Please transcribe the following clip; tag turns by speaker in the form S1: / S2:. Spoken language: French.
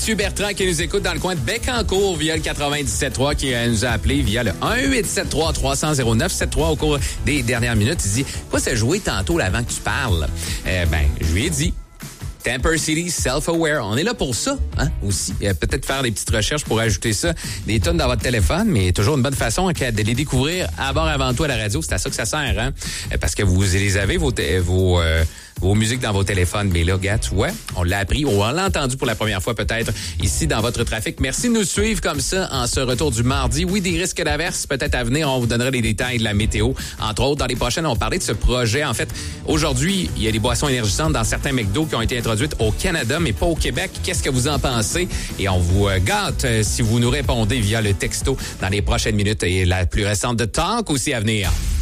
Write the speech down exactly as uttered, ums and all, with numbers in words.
S1: Monsieur Bertrand qui nous écoute dans le coin de Bécancour via le quatre-vingt-dix-sept trois qui euh, nous a appelé via le un huit sept trois trois cents zéro neuf sept trois au cours des dernières minutes. Il dit, quoi ça jouer tantôt là, avant que tu parles? Euh, ben, je lui ai dit. Temper City, Self-Aware. On est là pour ça, hein, aussi. Euh, peut-être faire des petites recherches pour ajouter ça, des tonnes dans votre téléphone, mais toujours une bonne façon de les découvrir à bord avant tout à la radio. C'est à ça que ça sert, hein? Parce que vous les avez, vos, vos, euh, vos musiques dans vos téléphones. Mais là, gars, tu vois, on l'a appris, on l'a entendu pour la première fois peut-être ici dans votre trafic. Merci de nous suivre comme ça en ce retour du mardi. Oui, des risques d'averse peut-être à venir. On vous donnera les détails de la météo. Entre autres, dans les prochaines, on parlait de ce projet. En fait, aujourd'hui, il y a des boissons énergisantes dans certains McDo qui ont été introduites au Canada, mais pas au Québec. Qu'est-ce que vous en pensez? Et on vous euh, gâte euh, si vous nous répondez via le texto dans les prochaines minutes et la plus récente de Talk aussi à venir.